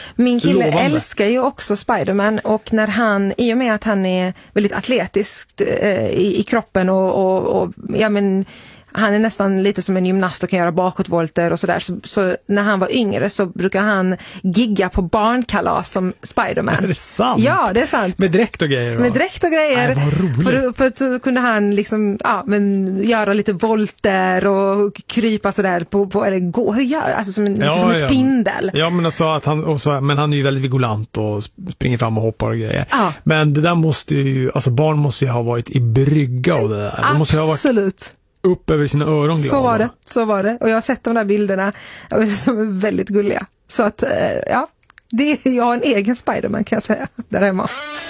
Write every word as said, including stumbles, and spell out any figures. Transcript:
Min kille Lovande. älskar ju också Spider-Man, och när han, i och med att han är väldigt atletisk eh, i, i kroppen och, och, och ja men han är nästan lite som en gymnast och kan göra bakåtvolter och sådär. Så, så när han var yngre så brukar han gigga på barnkalas som Spider-Man. Är det sant? Ja, det är sant. Med dräkt och grejer? Va? Med dräkt och grejer. Nej, vad roligt. För, för att så kunde han liksom, ja, men göra lite volter och krypa sådär på, på eller gå, hur gör, alltså som en, Ja, som en ja. spindel. Ja, men alltså att han, och så, men han är ju väldigt vigilant och springer fram och hoppar och grejer. Ja. Men det där måste ju, alltså barn måste ju ha varit i brygga och det där. De måste ju ha varit Absolut. upp över sina öron glada. Så var det, så var det. Och jag har sett de där bilderna som är väldigt gulliga. Så att, ja, det, jag har en egen Spider-Man kan jag säga, där hemma.